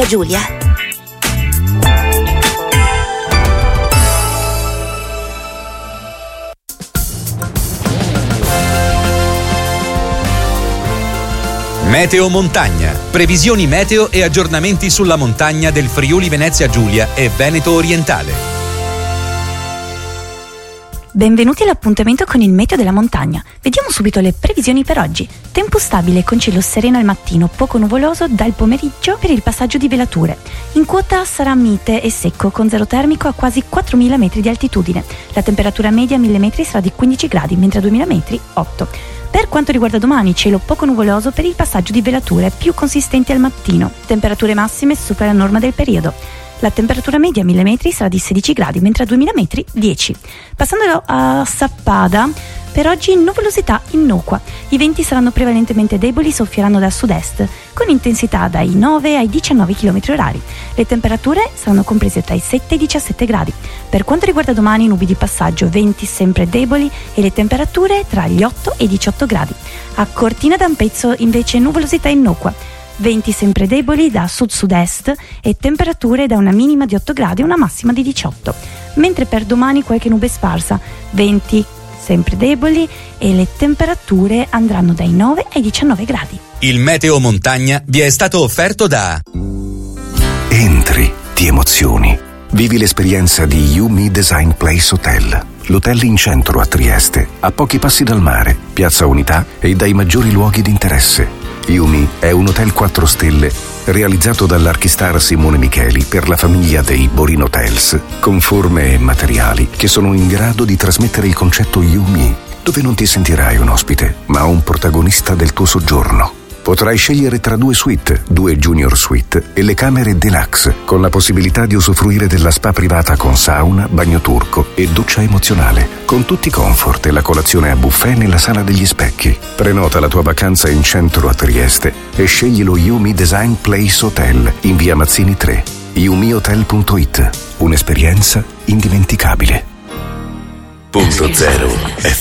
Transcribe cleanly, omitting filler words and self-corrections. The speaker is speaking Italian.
Giulia. Meteo Montagna. Previsioni meteo e aggiornamenti sulla montagna del Friuli Venezia Giulia e Veneto Orientale. Benvenuti all'appuntamento con il meteo della montagna. Vediamo subito le previsioni per oggi. Tempo stabile con cielo sereno al mattino, poco nuvoloso dal pomeriggio per il passaggio di velature. In quota sarà mite e secco con zero termico a quasi 4.000 metri di altitudine. La temperatura media a 1.000 metri sarà di 15 gradi, mentre a 2.000 metri 8. Per quanto riguarda domani, cielo poco nuvoloso per il passaggio di velature più consistenti al mattino. Temperature massime sopra la norma del periodo. La temperatura media a 1.000 metri sarà di 16 gradi, mentre a 2.000 metri 10. Passando a Sappada, per oggi nuvolosità innocua. I venti saranno prevalentemente deboli, soffieranno dal sud-est, con intensità dai 9 ai 19 km/h. Le temperature saranno comprese tra i 7 e i 17 gradi. Per quanto riguarda domani, nubi di passaggio, venti sempre deboli e le temperature tra gli 8 e i 18 gradi. A Cortina d'Ampezzo invece nuvolosità innocua. Venti sempre deboli da sud-sud-est e temperature da una minima di 8 gradi e una massima di 18. Mentre per domani qualche nube sparsa, venti sempre deboli e le temperature andranno dai 9 ai 19 gradi. Il Meteo Montagna vi è stato offerto da Entri, ti emozioni. Vivi l'esperienza di Yumi Design Place Hotel. L'hotel in centro a Trieste, a pochi passi dal mare, Piazza Unità e dai maggiori luoghi di interesse. Yumi è un hotel 4 stelle realizzato dall'archistar Simone Micheli per la famiglia dei Borin Hotels, con forme e materiali che sono in grado di trasmettere il concetto Yumi, dove non ti sentirai un ospite, ma un protagonista del tuo soggiorno. Potrai scegliere tra 2 suite, 2 junior suite e le camere deluxe, con la possibilità di usufruire della spa privata con sauna, bagno turco e doccia emozionale, con tutti i comfort e la colazione a buffet nella sala degli specchi. Prenota la tua vacanza in centro a Trieste e scegli lo Yumi Design Place Hotel in via Mazzini 3. yumihotel.it. Un'esperienza indimenticabile. .0